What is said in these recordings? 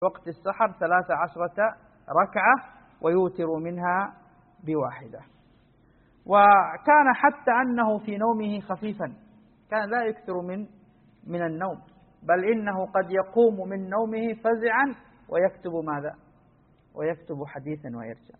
وقت السحر 13 ركعة ويوتر منها بواحدة. وكان حتى أنه في نومه خفيفا، كان لا يكثر من النوم، بل إنه قد يقوم من نومه فزعا ويكتب ماذا؟ ويكتب حديثا ويرجع.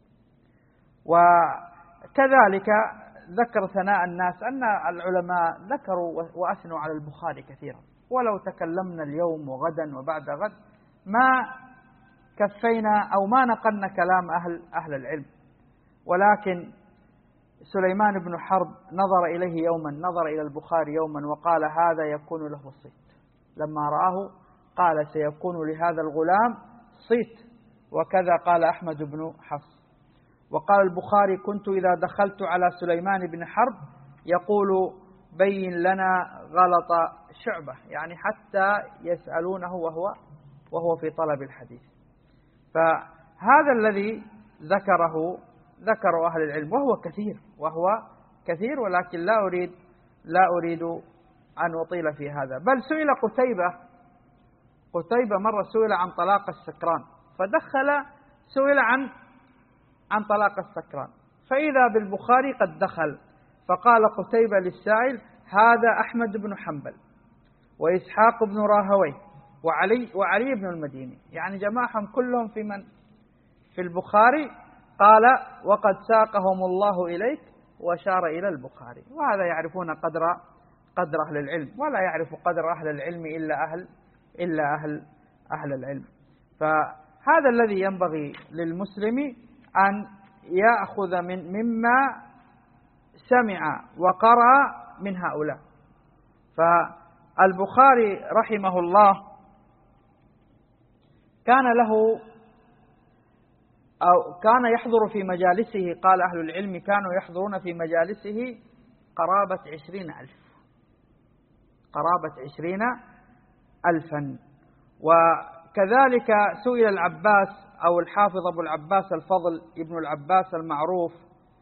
وكذلك ذكر ثناء الناس أن العلماء ذكروا وأثنوا على البخاري كثيرا، ولو تكلمنا اليوم وغدا وبعد غد ما كفينا أو ما نقلنا كلام أهل العلم. ولكن سليمان بن حرب نظر إليه يوما، نظر إلى البخاري يوما وقال هذا يكون له الصيت. لما رآه قال سيكون لهذا الغلام صيت. وكذا قال أحمد بن حفص. وقال البخاري كنت إذا دخلت على سليمان بن حرب يقول بين لنا غلط شعبة، يعني حتى يسألونه وهو في طلب الحديث. فهذا الذي ذكره أهل العلم، وهو كثير، ولكن لا أريد أن أطيل في هذا. بل سئل قتيبة مرة سئل عن طلاق السكران، سئل عن طلاق السكران، فإذا بالبخاري قد دخل، فقال قتيبة للسائل هذا أحمد بن حنبل وإسحاق بن راهويه وعلي بن المديني، يعني جماعهم كلهم في البخاري. قال وقد ساقهم الله إليك، وشار إلى البخاري. وهذا يعرفون قدر أهل العلم، ولا يعرف قدر أهل العلم إلا أهل العلم. فهذا الذي ينبغي للمسلم أن يأخذ مما سمع وقرأ من هؤلاء. فالبخاري رحمه الله كان يحضر في مجالسه، قال أهل العلم كانوا يحضرون في مجالسه قرابة 20,000. وكذلك سئل العباس أو الحافظ أبو العباس الفضل ابن العباس المعروف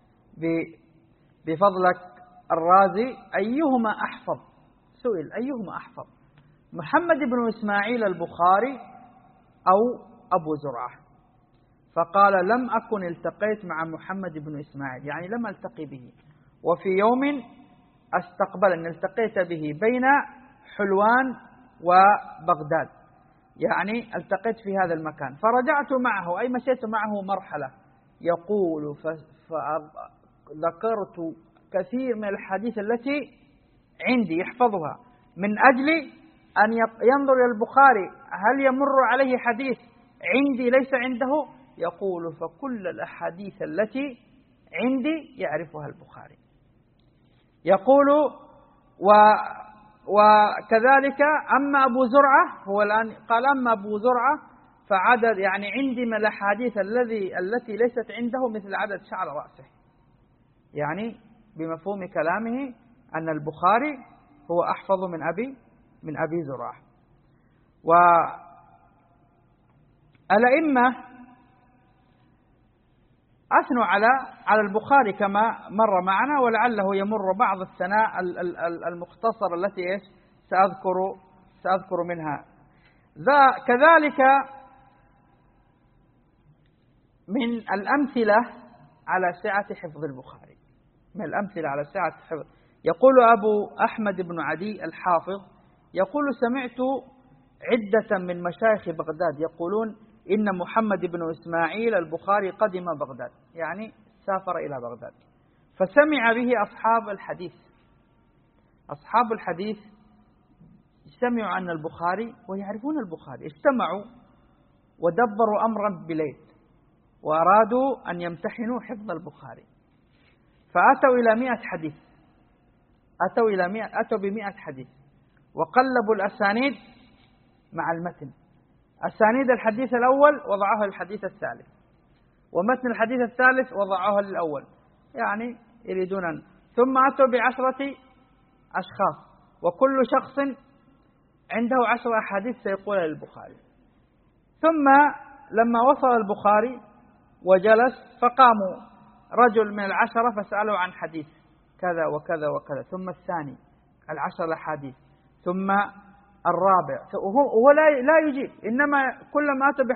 بفضلك الرازي أيهما أحفظ؟ سئل أيهما أحفظ، محمد بن إسماعيل البخاري أو أبو زرعة؟ فقال لم أكن التقيت مع محمد بن إسماعيل، يعني لم ألتقي به، وفي يوم أستقبل أن التقيت به بين حلوان وبغداد، يعني التقيت في هذا المكان، فرجعت معه أي مشيت معه مرحلة. يقول فذكرت كثير من الحديث التي عندي يحفظها، من أجل أن ينظر إلى البخاري هل يمر عليه حديث عندي ليس عنده. يقول فكل الأحاديث التي عندي يعرفها البخاري. يقول وكذلك أما أبو زرعة، هو الآن قال أما أبو زرعة فعدد، يعني عندي من الأحاديث التي ليست عنده مثل عدد شعر رأسه، يعني بمفهوم كلامه أن البخاري هو أحفظ من أبي زرعة. والأئمة أثنوا على البخاري كما مر معنا، ولعله يمر بعض الثناء المختصر التي سأذكر منها. كذلك من الأمثلة على سعة حفظ البخاري، يقول أبو أحمد بن عدي الحافظ يقول سمعت عدة من مشايخ بغداد يقولون إن محمد بن إسماعيل البخاري قدم بغداد، يعني سافر إلى بغداد، فسمع به أصحاب الحديث سمعوا عن البخاري ويعرفون البخاري، اجتمعوا ودبروا أمرا بليل وأرادوا أن يمتحنوا حفظ البخاري، فأتوا إلى 100 حديث، أتوا ب100 حديث، وقلبوا الأسانيد مع المتن. أسانيد الحديث الأول وضعوها للحديث الثالث، ومتن الحديث الثالث وضعوها للأول، يعني يريدون ثم أتوا ب10 أشخاص، وكل شخص عنده 10 أحاديث سيقولها للبخاري. ثم لما وصل البخاري وجلس فقاموا رجل من 10 فسألوا عن حديث كذا وكذا وكذا، ثم الثاني 10 أحاديث، ثم الرابع، وهو لا يجيب، إنما كلما أتى